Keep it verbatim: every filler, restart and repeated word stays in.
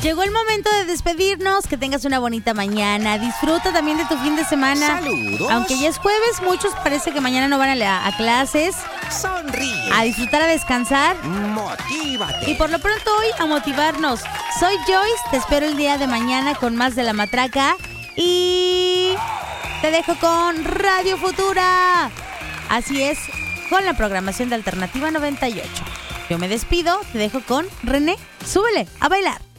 Llegó el momento de despedirnos. Que tengas una bonita mañana. Disfruta también de tu fin de semana. Saludos. Aunque ya es jueves, muchos parece que mañana no van a, la, a clases. Sonríe. A disfrutar, a descansar. Motívate. Y por lo pronto hoy a motivarnos. Soy Joyce, te espero el día de mañana con más de La Matraca. Y te dejo con Radio Futura. Así es, con la programación de Alternativa noventa y ocho. Yo me despido, te dejo con René. Súbele, a bailar.